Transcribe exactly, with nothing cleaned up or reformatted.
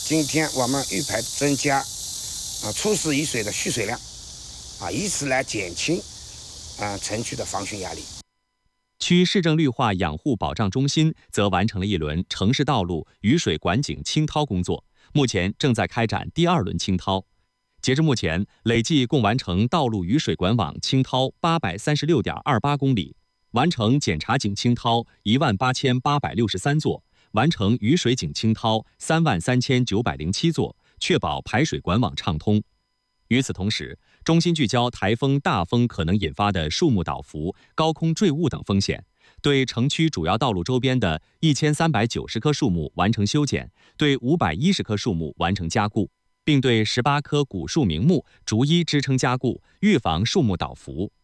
今天我们预排增加啊初始雨水的蓄水量，啊，以此来减轻啊城区的防汛压力。 区市政绿化养护保障中心则完成了一轮城市道路雨水管井清掏工作，目前正在开展第二轮清掏。截至目前，累计共完成道路雨水管网清掏八百三十六点二八公里，完成检查井清掏一万八千八百六十三座，完成雨水井清掏三万三千九百零七座，确保排水管网畅通。与此同时，中心聚焦台风、大风可能引发的树木倒伏、高空坠物等风险，对城区主要道路周边的一千三百九十棵树木完成修剪，对五百一十棵树木完成加固，并对十八棵古树名木逐一支撑加固，预防树木倒伏。